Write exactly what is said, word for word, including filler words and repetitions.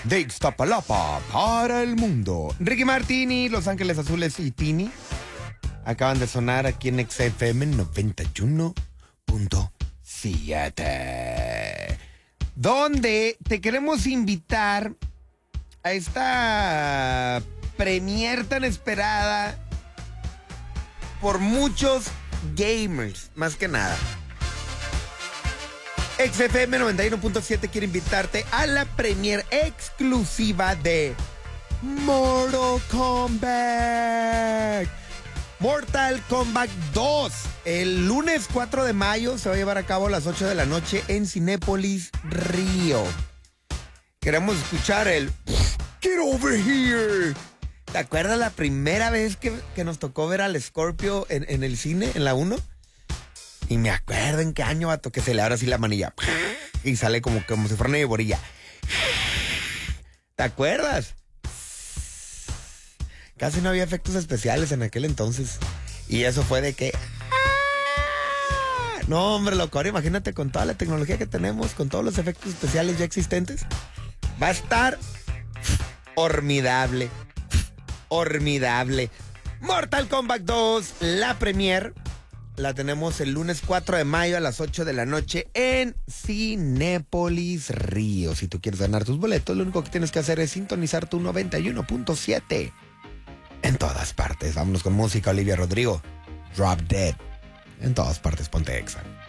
de Iztapalapa para el mundo. Ricky Martini, Los Ángeles Azules y Tini acaban de sonar aquí en X F M noventa y uno punto siete, donde te queremos invitar a esta premier tan esperada por muchos gamers, más que nada. X F M noventa y uno punto siete quiere invitarte a la premier exclusiva de Mortal Kombat. Mortal Kombat dos. El lunes cuatro de mayo se va a llevar a cabo a las ocho de la noche en Cinépolis Río. Queremos escuchar el Get over here. ¿Te acuerdas la primera vez que, que nos tocó ver al Scorpio en, en el cine, en la uno? Y me acuerdo en qué año, vato, que se le abre así la manilla y sale como, como si fuera una viborilla. ¿Te acuerdas? Casi no había efectos especiales en aquel entonces. Y eso fue de que... ¡ah! No, hombre, loco, ahora imagínate con toda la tecnología que tenemos, con todos los efectos especiales ya existentes. Va a estar... formidable. Formidable. Mortal Kombat dos, la premier... la tenemos el lunes cuatro de mayo a las ocho de la noche en Cinépolis Río. Si tú quieres ganar tus boletos, lo único que tienes que hacer es sintonizar tu noventa y uno punto siete en todas partes. Vámonos con música, Olivia Rodrigo. Drop Dead. En todas partes, ponte Exa.